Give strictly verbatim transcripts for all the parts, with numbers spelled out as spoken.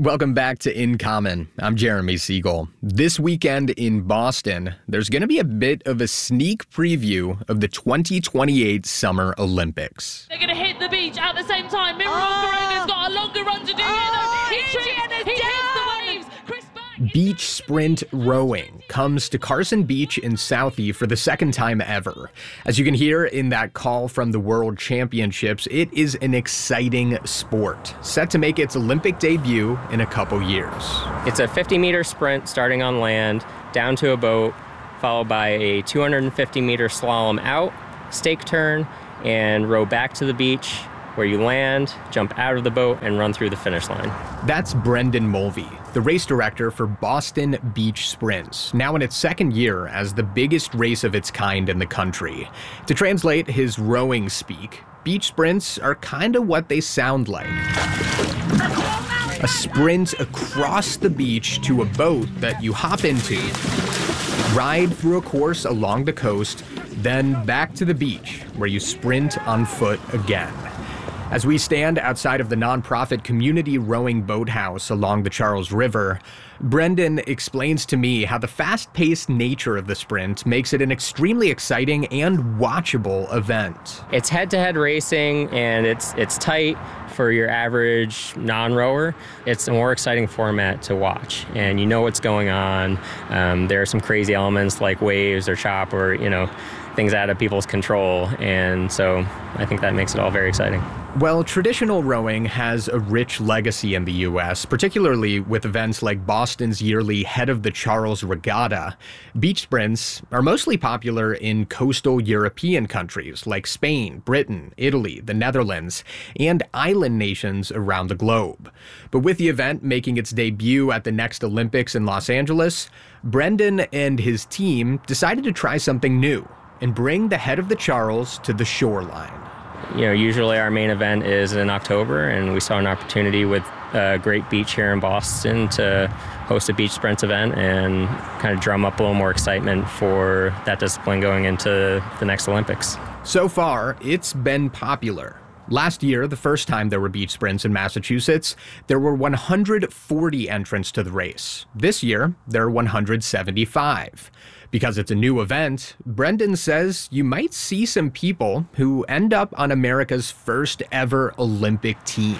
Welcome back to In Common. I'm Jeremy Siegel. This weekend in Boston, there's going to be a bit of a sneak preview of the twenty twenty-eight Summer Olympics. They're going to hit the beach at the same time. Miro Corona's got a longer run to do oh, here. He, trips, he hits the waves. Chris Back. Beach sprint rowing comes to Carson Beach in Southie for the second time ever. As you can hear in that call from the World Championships, it is an exciting sport, set to make its Olympic debut in a couple years. It's a fifty meter sprint starting on land, down to a boat, followed by a two hundred fifty meter slalom out, stake turn, and row back to the beach, where you land, jump out of the boat, and run through the finish line. That's Brendan Mulvey, the race director for Boston Beach Sprints, now in its second year as the biggest race of its kind in the country. To translate his rowing speak, beach sprints are kind of what they sound like. A sprint across the beach to a boat that you hop into, ride through a course along the coast, then back to the beach, where you sprint on foot again. As we stand outside of the nonprofit Community Rowing Boathouse along the Charles River, Brendan explains to me how the fast-paced nature of the sprint makes it an extremely exciting and watchable event. It's head-to-head racing, and it's it's tight for your average non-rower. It's a more exciting format to watch, and you know what's going on. Um, there are some crazy elements like waves or chop or, you know, things out of people's control, and so I think that makes it all very exciting. Well, traditional rowing has a rich legacy in the U S, particularly with events like Boston's yearly Head of the Charles Regatta. Beach sprints are mostly popular in coastal European countries like Spain, Britain, Italy, the Netherlands, and island nations around the globe. But with the event making its debut at the next Olympics in Los Angeles, Brendan and his team decided to try something new and bring the Head of the Charles to the shoreline. You know, usually our main event is in October, and we saw an opportunity with a great beach here in Boston to host a beach sprints event and kind of drum up a little more excitement for that discipline going into the next Olympics. So far, it's been popular. Last year, the first time there were beach sprints in Massachusetts, there were one hundred forty entrants to the race. This year, there are one hundred seventy-five. Because it's a new event, Brendan says you might see some people who end up on America's first ever Olympic team.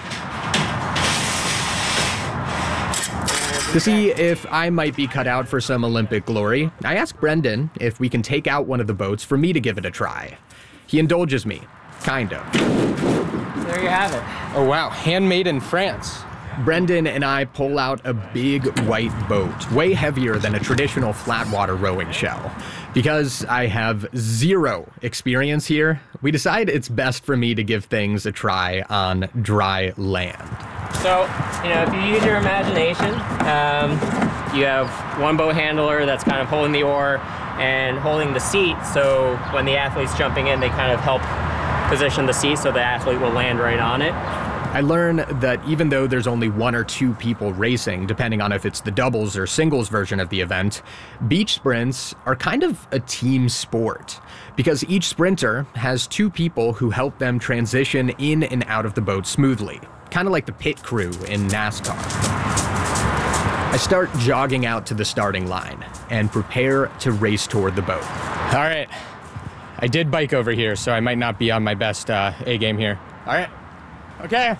To see if I might be cut out for some Olympic glory, I asked Brendan if we can take out one of the boats for me to give it a try. He indulges me, kind of. There you have it. Oh wow, handmade in France. Brendan and I pull out a big white boat, way heavier than a traditional flatwater rowing shell. Because I have zero experience here, we decide it's best for me to give things a try on dry land. So, you know, if you use your imagination, um, you have one boat handler that's kind of holding the oar and holding the seat, so when the athlete's jumping in, they kind of help position the seat so the athlete will land right on it. I learn that even though there's only one or two people racing, depending on if it's the doubles or singles version of the event, beach sprints are kind of a team sport because each sprinter has two people who help them transition in and out of the boat smoothly, kind of like the pit crew in NASCAR. I start jogging out to the starting line and prepare to race toward the boat. All right, I did bike over here, so I might not be on my best uh, A game here. All right. Okay.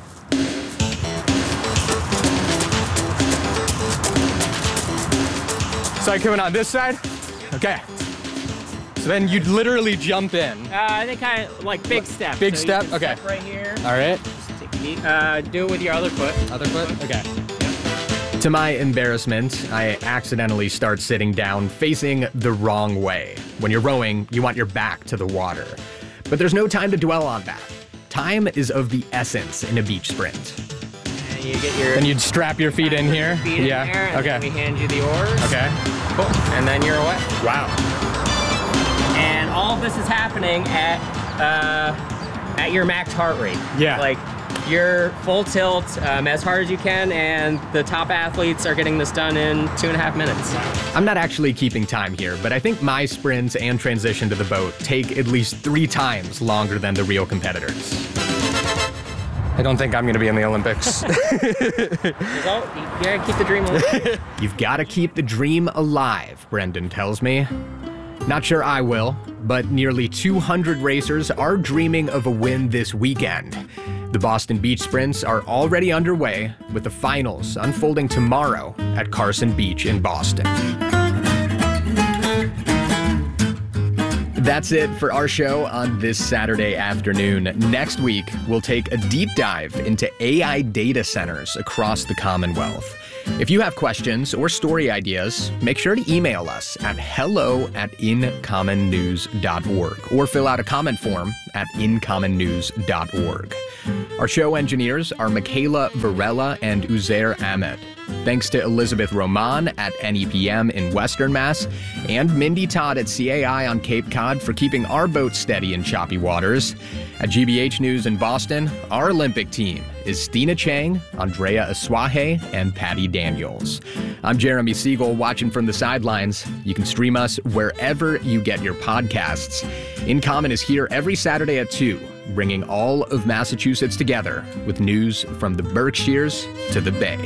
So I'm coming on this side? Okay. So then you'd literally jump in. Uh, they kind of like big step. Big so step? You can Okay. Step right here. All right. Just take a knee. Uh, do it with your other foot. Other foot? Okay. To my embarrassment, I accidentally start sitting down facing the wrong way. When you're rowing, you want your back to the water. But there's no time to dwell on that. Time is of the essence in a beach sprint. And you get your. Then you'd strap your feet in here. Feet in yeah. there, and okay. then we hand you the oars. Okay. Cool. And then you're away. Wow. And all of this is happening at uh, at your max heart rate. Yeah. Like you're full tilt um, as hard as you can, and the top athletes are getting this done in two and a half minutes. I'm not actually keeping time here, but I think my sprints and transition to the boat take at least three times longer than the real competitors. I don't think I'm going to be in the Olympics. Yeah, keep the dream alive. You've got to keep the dream alive, Brendan tells me. Not sure I will, but nearly two hundred racers are dreaming of a win this weekend. The Boston Beach Sprints are already underway, with the finals unfolding tomorrow at Carson Beach in Boston. That's it for our show on this Saturday afternoon. Next week, we'll take a deep dive into A I data centers across the Commonwealth. If you have questions or story ideas, make sure to email us at hello at incommonnews dot org or fill out a comment form at incommonnews dot org. Our show engineers are Michaela Varela and Uzair Ahmed. Thanks to Elizabeth Roman at N E P M in Western Mass and Mindy Todd at C A I on Cape Cod for keeping our boat steady in choppy waters. At G B H News in Boston, our Olympic team is Stina Chang, Andrea Aswahe, and Patty Daniels. I'm Jeremy Siegel, watching from the sidelines. You can stream us wherever you get your podcasts. In Common is here every Saturday at two, bringing all of Massachusetts together with news from the Berkshires to the Bay.